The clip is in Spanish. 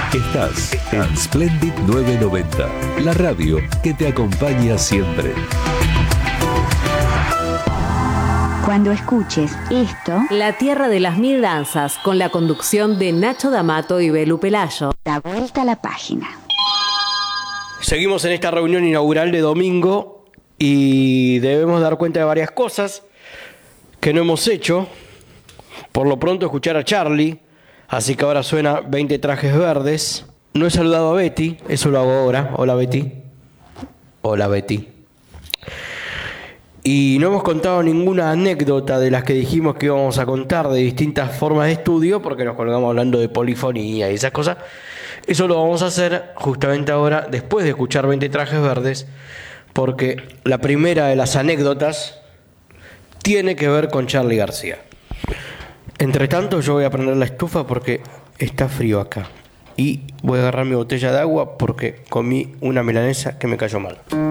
Estás en Splendid 990, la radio que te acompaña siempre. Cuando escuches esto, La Tierra de las Mil Danzas, con la conducción de Nacho D'Amato y Belu Pelayo. da vuelta a la página. Seguimos en esta reunión inaugural de domingo y debemos dar cuenta de varias cosas que no hemos hecho. Por lo pronto escuchar a Charlie, así que ahora suena 20 trajes verdes. No he saludado a Betty, eso lo hago ahora. Hola Betty. Hola Betty. Y no hemos contado ninguna anécdota de las que dijimos que íbamos a contar de distintas formas de estudio, porque nos colgamos hablando de polifonía y esas cosas. Eso lo vamos a hacer justamente ahora, después de escuchar 20 trajes verdes, porque la primera de las anécdotas tiene que ver con Charly García. Entre tanto, yo voy a prender la estufa porque está frío acá. Y voy a agarrar mi botella de agua porque comí una milanesa que me cayó mal.